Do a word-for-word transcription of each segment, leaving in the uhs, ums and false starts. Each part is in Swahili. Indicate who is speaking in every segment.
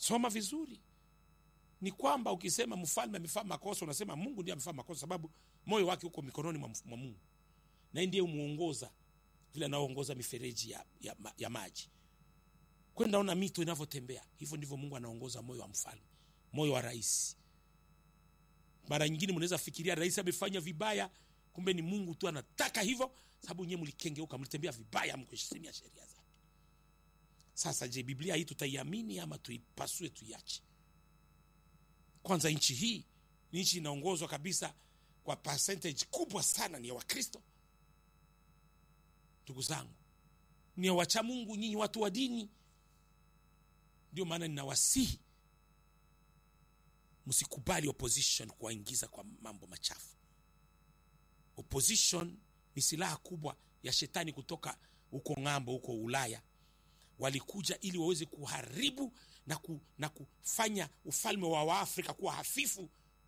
Speaker 1: Soma vizuri. Ni kwamba ukisema mfalme amefanya makosa, unasema Mungu ndiye amefanya makosa, sababu moyo wake uko mikononi mwa Mungu, na ndiye umuongoza vile anaongoza mifereji ya, ya, ya maji kwenda ona mito inavyotembea. Hivyo ndivyo Mungu anaongoza moyo wa mfalme, moyo wa rais. Mara nyingine mnaweza fikiria rais amefanya vibaya, kumbe ni Mungu tu anataka hivyo, sababu nyewe mlikengeuka, mlitembea vibaya, mkuheshimia sheria zake. Sasa je, Biblia hii tutaiamini ama tuipasue, tuiache? Kwanza, nchi hii ni nchi inaongozwa kabisa kwa percentage kubwa sana ni ya Wakristo. Ndugu zangu, ni ya wacha Mungu, nyinyi watu wa dini. Ndio maana ninawasihi msikubali opposition kuwaingiza kwa mambo machafu. Opposition ni silaha kubwa ya shetani kutoka huko ng'ambo, huko Ulaya. Walikuja ili waweze kuharibu na, ku, na kufanya ufalme wa Waafrika kuwa hafifu.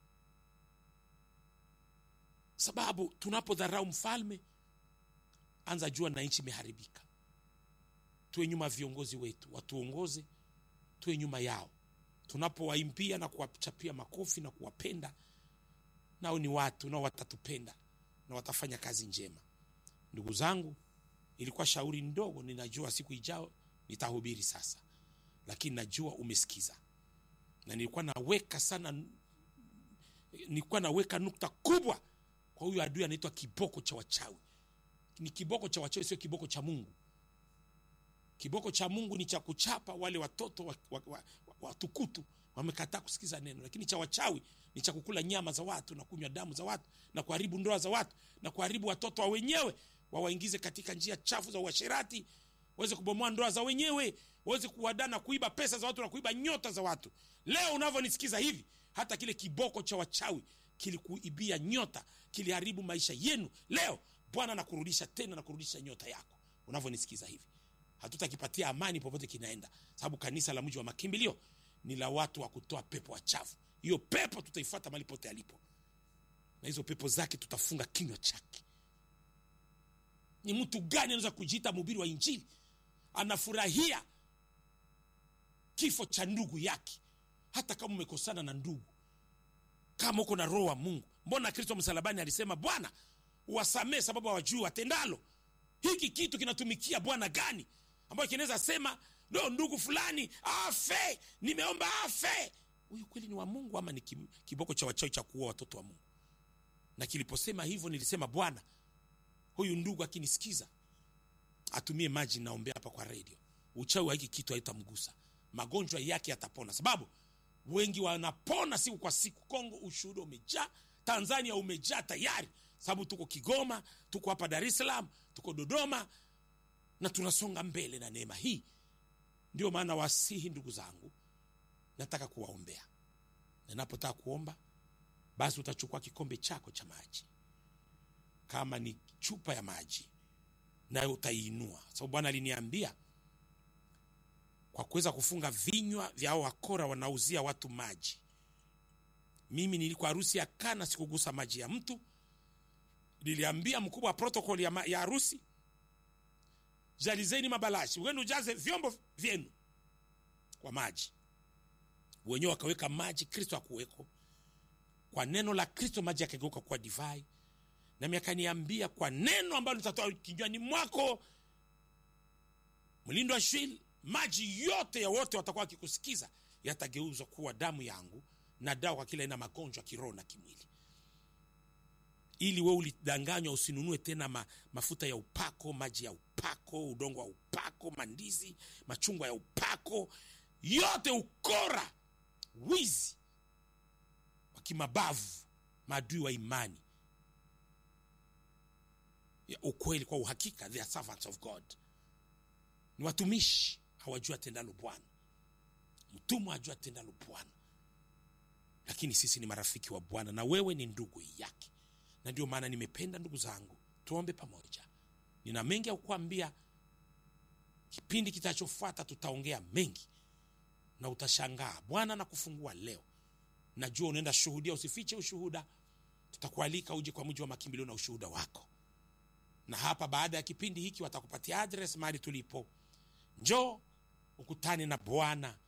Speaker 1: Sababu tunapodharau mfalme, anza jua na nchi imeharibika. Tuwe nyuma viongozi wetu, watuongoze, tuwe nyuma yao. Tunapowaimbia na kuwachapia makofi na kuwapenda, nao ni watu, nao watatupenda na watafanya kazi njema. Ndugu zangu, ilikuwa shauri ndogo, ninajua siku ijao nitahubiri sasa, lakini najua umesikiza. Na nilikuwa naweka sana, nilikuwa naweka nukta kubwa kwa huyu adui anaitwa kiboko cha wachawi. Ni kiboko cha wachawi, sio kiboko cha Mungu. Kiboko cha Mungu ni cha kuchapa wale watoto watukutu wa, wa, wa, wa wamekataa kusikiza neno. Lakini cha wachawi ni cha kukula nyama za watu na kunywa damu za watu na kuharibu ndoa za watu na kuharibu watoto wa wenyewe, wawaingize katika njia chafu za uasherati, waweze kubomoa ndoa za wenyewe, waweze kuwadana, kuiba pesa za watu na kuiba nyota za watu. Leo unavyonisikiza hivi, hata kile kiboko cha wachawi kilikuibia nyota, kiliharibu maisha yenu. Leo Bwana anakurudisha tena na kurudisha nyota yako. Unavyonisikiza hivi, hatutakipatia amani popote kinaenda, sababu kanisa la mji wa makimbilio ni la watu wa kutoa pepo wachafu. Hiyo pepo tutaifuata mahali pote alipo, na hizo pepo zake tutafunga kinywa chake. Ni mtu gani anaweza kujiita mhubiri wa Injili anafurahia kifo cha ndugu yake? Hata kama umekosana na ndugu, kama uko na roho wa Mungu, mbona Kristo msalabani alisema, Bwana uwasamee sababu hawajui watendalo? Hiki kitu kinatumikia Bwana gani ambayo kinaweza sema no, ndugu fulani afe, nimeomba afe? Huyu kweli ni wa Mungu ama ni kiboko cha wachawi cha kuua watoto wa Mungu? Na kiliposema hivyo, nilisema Bwana, huyu ndugu akinisikiza atumie maji naombea hapa kwa radio, uchawi wa hiki kitu haitamgusa, magonjwa yake yatapona. Sababu wengi wanapona siku kwa siku. Kongo ushuhuda umejaa, Tanzania umejaa tayari, sababu tuko Kigoma, tuko hapa Dar es Salaam, tuko Dodoma, na tunasonga mbele na neema hii. Ndio maana wasihi ndugu zangu, nataka kuwaombea. Na ninapotaka kuomba, basi utachukua kikombe chako cha maji, kama ni chupa ya maji, nayo utaiinua. Sababu Bwana aliniambia kwa kuweza kufunga vinywa vya hao wakora wanauzia watu maji. Mimi nilikuwa harusi ya Kana, sikugusa maji ya mtu. Niliambia mkubwa wa protokoli ya, ya harusi, jalizeni mabalashi, wenu ujaze vyombo vyenu kwa maji. Wenyewe wakaweka maji, Kristo hakuweko. Kwa neno la Kristo maji yakageuka kuwa divai. Na mimi akaniambia, kwa neno ambalo nitatoa kinywani mwako, Mlindo wa Shwili, maji yote ya wote watakuwa wakikusikiza yatageuzwa kuwa damu yangu na dawa kwa kila aina magonjwa kiroho na kimwili. Ili wewe ulidanganywa usinunue tena ma, mafuta ya upako, maji ya upako, udongo wa upako, mandizi, machungwa ya upako, yote ukora, wizi wa kimabavu, maadui wa imani ya ukweli. Kwa uhakika they are servants of God, ni watumishi, hawajua tendalo Bwana. Mtumwa ajua tendalo Bwana, lakini sisi ni marafiki wa Bwana na wewe ni ndugu yake. Na ndio maana nimependa ndugu zangu tuombe pamoja. Nina mengi ya kukuambia. Kipindi kitachofuata tutaongea mengi na utashangaa. Bwana nakufungua leo. Najua unaenda shuhudia, usifiche ushuhuda. Tutakualika uje kwa mji wa makimbilio na ushuhuda wako. Na hapa baada ya kipindi hiki watakupatia address mahali tulipo. Njoo ukutane na Bwana